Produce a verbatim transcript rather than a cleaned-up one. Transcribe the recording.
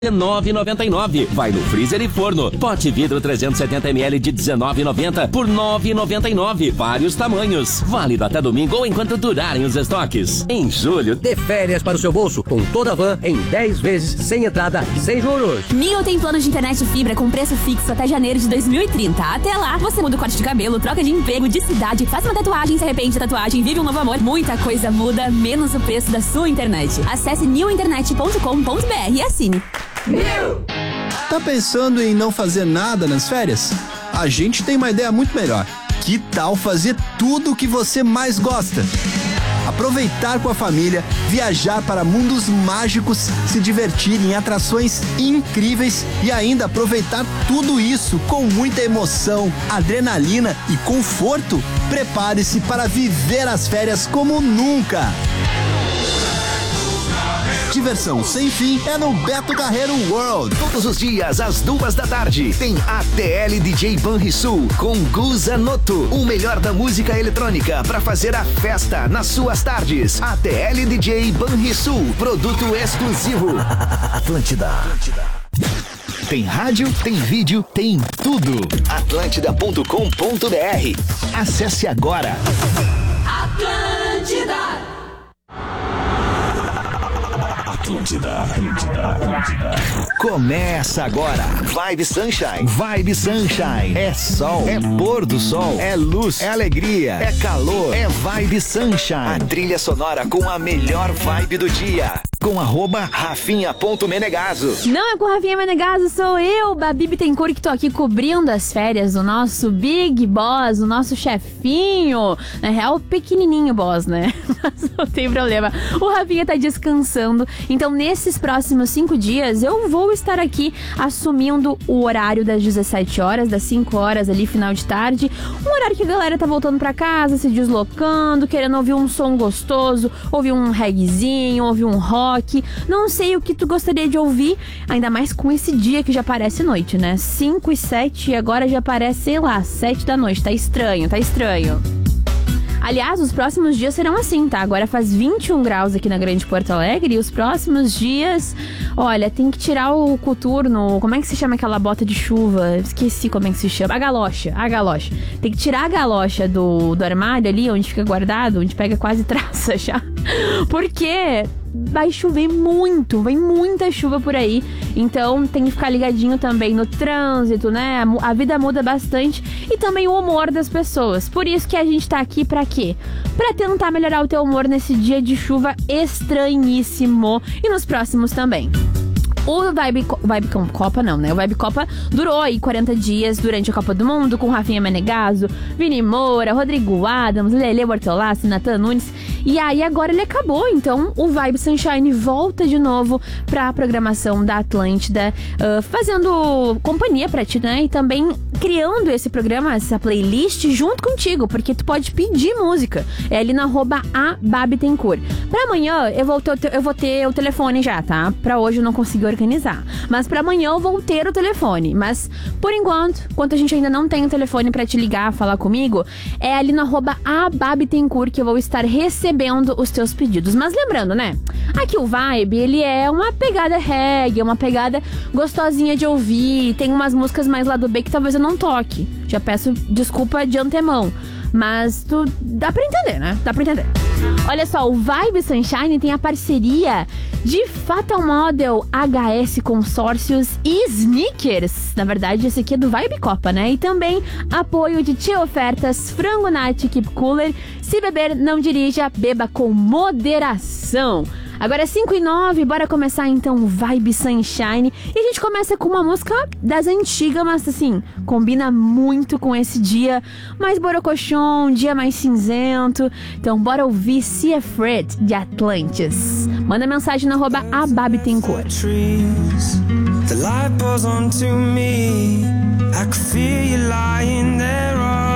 dezenove reais e noventa e nove centavos. Vai no freezer e forno. Pote vidro trezentos e setenta mililitros de dezenove reais e noventa centavos por nove reais e noventa e nove centavos. Vários tamanhos. Válido até domingo ou enquanto durarem os estoques. Em julho, dê férias para o seu bolso com toda a van em dez vezes sem entrada e sem juros. Mil tem plano de internet fibra com preço fixo até janeiro de dois mil e trinta. Até lá, você muda o corte de cabelo, troca de emprego, de cidade, faz uma tatuagem, se arrepende da tatuagem, vive um novo amor. Muita coisa muda, menos o preço da sua internet. Acesse new internet ponto com ponto b r e assine. New! Tá pensando em não fazer nada nas férias? A gente tem uma ideia muito melhor. Que tal fazer tudo o que você mais gosta? Aproveitar com a família, viajar para mundos mágicos, se divertir em atrações incríveis e ainda aproveitar tudo isso com muita emoção, adrenalina e conforto? Prepare-se para viver as férias como nunca! Diversão sem fim é no Beto Carreiro World. Todos os dias, às duas da tarde, tem A T L D J Banrisul com Guza Noto. O melhor da música eletrônica para fazer a festa nas suas tardes. A T L D J Banrisul, produto exclusivo. Atlântida. Atlântida. Tem rádio, tem vídeo, tem tudo. Atlântida ponto com ponto b r. Acesse agora. Atlântida. Atlântida, Atlântida, Atlântida. Começa agora. Vibe Sunshine. Vibe Sunshine. É sol, é pôr do sol, é luz, é alegria, é calor, é Vibe Sunshine. A trilha sonora com a melhor vibe do dia. Com arroba Rafinha ponto Menegaso. Não é com Rafinha Menegaso, sou eu, Babi Bittencourt, que tô aqui cobrindo as férias do nosso Big Boss, o nosso chefinho. Na real, pequenininho boss, né? Mas não tem problema. O Rafinha tá descansando. Então, nesses próximos cinco dias, eu vou estar aqui assumindo o horário das dezessete horas, das cinco horas ali, final de tarde. Um horário que a galera tá voltando pra casa, se deslocando, querendo ouvir um som gostoso, ouvir um reggaezinho, ouvir um rock. Não sei o que tu gostaria de ouvir, ainda mais com esse dia que já parece noite, né? cinco e sete e agora já parece, sei lá, sete da noite. Tá estranho, tá estranho. Aliás, os próximos dias serão assim, tá? Agora faz vinte e um graus aqui na Grande Porto Alegre e os próximos dias, olha, tem que tirar o coturno, como é que se chama aquela bota de chuva? Esqueci como é que se chama. A galocha, a galocha. Tem que tirar a galocha do, do armário ali, onde fica guardado, onde pega quase traça já. Porque vai chover muito, vem muita chuva por aí. Então tem que ficar ligadinho também no trânsito, né? A vida muda bastante e também o humor das pessoas. Por isso que a gente tá aqui pra quê? Pra tentar melhorar o teu humor nesse dia de chuva estranhíssimo e nos próximos também. O Vibe, Vibe Copa não, né? O Vibe Copa durou aí quarenta dias durante a Copa do Mundo com Rafinha Menegaso, Vini Moura, Rodrigo Adams, Lele Bortolassi, Nathan Nunes. E aí agora ele acabou, então o Vibe Sunshine volta de novo pra programação da Atlântida, uh, fazendo companhia pra ti, né? E também criando esse programa, essa playlist junto contigo, porque tu pode pedir música. É ali na arroba a Babi Tencourt. Pra amanhã eu vou, ter, eu vou ter o telefone já, tá? Pra hoje eu não consegui organizar. Mas pra amanhã eu vou ter o telefone. Mas, por enquanto, enquanto a gente ainda não tem o telefone pra te ligar, falar comigo, é ali no arroba a Babi Tencourt que eu vou estar recebendo os teus pedidos. Mas lembrando, né? Aqui o Vibe, ele é uma pegada reggae, uma pegada gostosinha de ouvir. Tem umas músicas mais lá do B que talvez eu não toque. Já peço desculpa de antemão. Mas tu dá pra entender, né? Dá pra entender. Olha só, o Vibe Sunshine tem a parceria de Fatal Model, H S Consórcios e Sneakers. Na verdade, esse aqui é do Vibe Copa, né? E também apoio de Tia Ofertas, Frango Nat, Keep Cooler. Se beber, não dirija, beba com moderação. Agora é cinco e nove, bora começar então o Vibe Sunshine. E a gente começa com uma música das antigas, mas assim, combina muito com esse dia mais borocochon, um dia mais cinzento. Então bora ouvir See Afraid, de Atlantis. Manda mensagem na arroba a Babi Tencourt. The light pours onto me. I could feel you lying there on